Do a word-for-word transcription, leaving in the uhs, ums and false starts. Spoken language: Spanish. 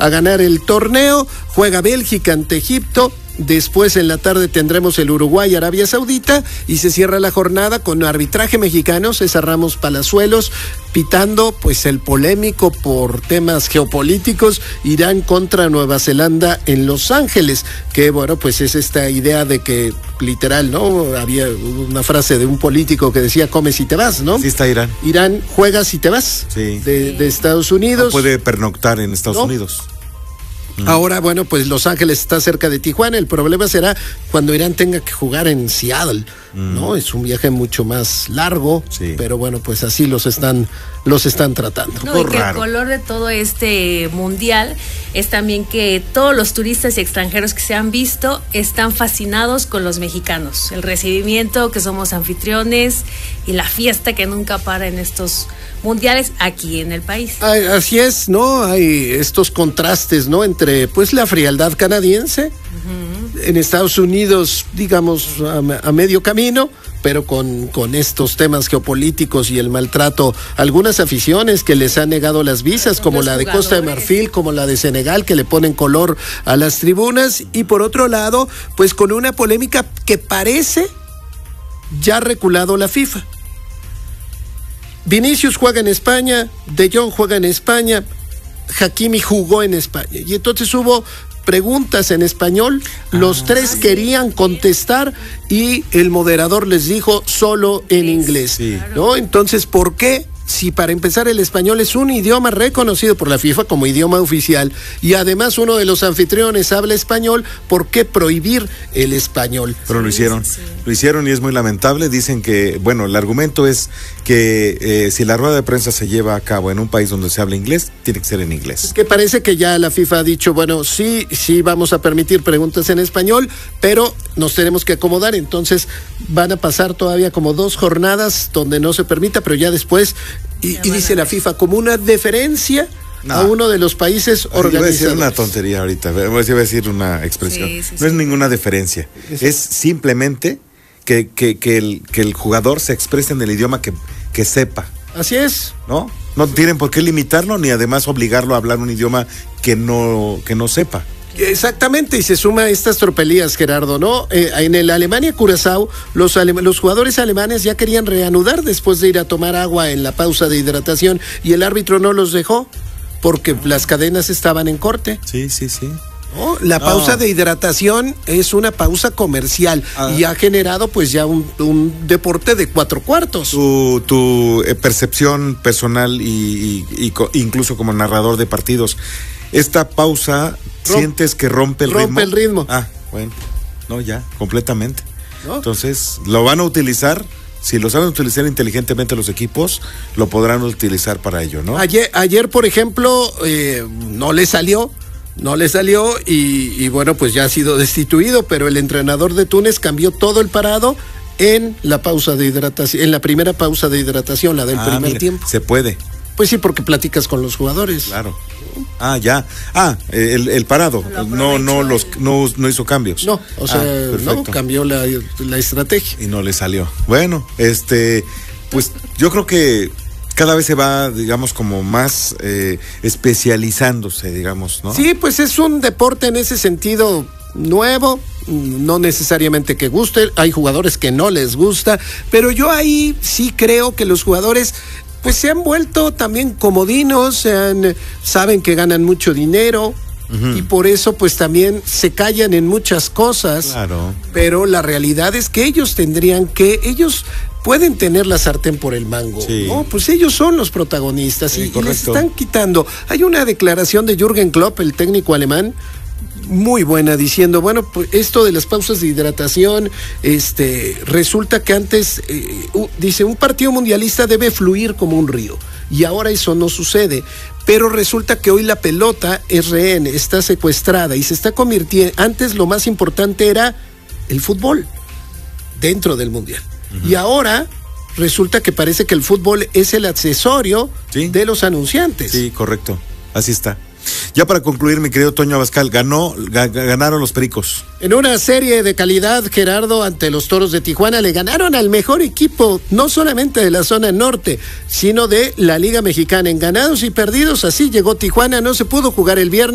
a ganar el torneo. Juega Bélgica ante Egipto. Después en la tarde tendremos el Uruguay, Arabia Saudita, y se cierra la jornada con arbitraje mexicano, César Ramos Palazuelos, pitando pues el polémico por temas geopolíticos Irán contra Nueva Zelanda en Los Ángeles, que bueno, pues es esta idea de que literal, ¿no? Había una frase de un político que decía come si te vas, ¿no? Sí está Irán. Irán juega si te vas, sí. de, de Estados Unidos. No puede pernoctar en Estados ¿no? Unidos. Ahora, bueno, pues Los Ángeles está cerca de Tijuana. El problema será cuando Irán tenga que jugar en Seattle, mm. ¿no? Es un viaje mucho más largo, sí. pero bueno, pues así los están, los están tratando. No, y que el color de todo este mundial es también que todos los turistas y extranjeros que se han visto están fascinados con los mexicanos. El recibimiento, que somos anfitriones, y la fiesta que nunca para en estos mundiales aquí en el país. Así es, ¿no? Hay estos contrastes, ¿no? Entre, pues, la frialdad canadiense, uh-huh. en Estados Unidos, digamos, a, a medio camino, pero con, con estos temas geopolíticos y el maltrato, algunas aficiones que les han negado las visas, como la de Costa de Marfil, como la de Senegal, que le ponen color a las tribunas, y por otro lado, pues con una polémica que parece ya reculado la FIFA. Vinicius juega en España, De Jong juega en España, Hakimi jugó en España, y entonces hubo preguntas en español, los ah, tres querían contestar y el moderador les dijo solo en inglés, sí. ¿no? Entonces, ¿por qué? Si para empezar el español es un idioma reconocido por la FIFA como idioma oficial y además uno de los anfitriones habla español, ¿por qué prohibir el español? Pero lo hicieron, sí, sí. lo hicieron y es muy lamentable. Dicen que, bueno, el argumento es que eh, si la rueda de prensa se lleva a cabo en un país donde se habla inglés, tiene que ser en inglés. Es que parece que ya la FIFA ha dicho, bueno, sí, sí vamos a permitir preguntas en español, pero nos tenemos que acomodar, entonces van a pasar todavía como dos jornadas donde no se permita, pero ya después... Y, y dice la FIFA como una deferencia no. a uno de los países organizados. Voy a decir una tontería ahorita, voy a decir una expresión. Sí, sí, no sí. es ninguna deferencia, sí. es simplemente que, que, que, el, que el jugador se exprese en el idioma que, que sepa. Así es. ¿No? No tienen por qué limitarlo ni además obligarlo a hablar un idioma que no, que no sepa. Exactamente, y se suma a estas tropelías, Gerardo, ¿no? Eh, en el Alemania-Curazao, los, ale- los jugadores alemanes ya querían reanudar después de ir a tomar agua en la pausa de hidratación y el árbitro no los dejó porque las cadenas estaban en corte. Sí, sí, sí. ¿No? La no. pausa de hidratación es una pausa comercial ah. y ha generado pues ya un, un deporte de cuatro cuartos. Tu, tu eh, percepción personal y, y, y co- incluso como narrador de partidos, esta pausa... Romp, ¿sientes que rompe el rompe ritmo? Rompe el ritmo. Ah, bueno, no, ya, completamente. ¿No? Entonces, lo van a utilizar, si lo saben utilizar inteligentemente los equipos, lo podrán utilizar para ello, ¿no? Ayer, ayer por ejemplo, eh, no le salió, no le salió y, y bueno, pues ya ha sido destituido, pero el entrenador de Túnez cambió todo el parado en la pausa de hidratación, en la primera pausa de hidratación, la del ah, primer mira, tiempo. Se puede. Pues sí, porque platicas con los jugadores. Claro. Ah, ya. Ah, el, el parado. No, no, los, no, no hizo cambios. No, o sea, ah, no, cambió la, la estrategia. Y no le salió. Bueno, este, pues yo creo que cada vez se va, digamos, como más eh, especializándose, digamos, ¿no? Sí, pues es un deporte en ese sentido nuevo, no necesariamente que guste, hay jugadores que no les gusta, pero yo ahí sí creo que los jugadores pues se han vuelto también comodinos, se han, saben que ganan mucho dinero uh-huh. y por eso pues también se callan en muchas cosas, claro. pero la realidad es que ellos tendrían que, ellos pueden tener la sartén por el mango, sí. ¿no? Pues ellos son los protagonistas sí, y, y les están quitando. Hay una declaración de Jürgen Klopp, el técnico alemán, muy buena, diciendo, bueno, pues esto de las pausas de hidratación, este, resulta que antes, eh, uh, dice, un partido mundialista debe fluir como un río, y ahora eso no sucede, pero resulta que hoy la pelota es rehén, está secuestrada, y se está convirtiendo, antes lo más importante era el fútbol, dentro del mundial, uh-huh. y ahora resulta que parece que el fútbol es el accesorio ¿Sí? de los anunciantes. Sí, correcto, así está. Ya para concluir, mi querido Toño Abascal, ganó, ga, ganaron los Pericos. En una serie de calidad, Gerardo, ante los Toros de Tijuana, le ganaron al mejor equipo, no solamente de la zona norte, sino de la Liga Mexicana. En ganados y perdidos, así llegó Tijuana, no se pudo jugar el viernes.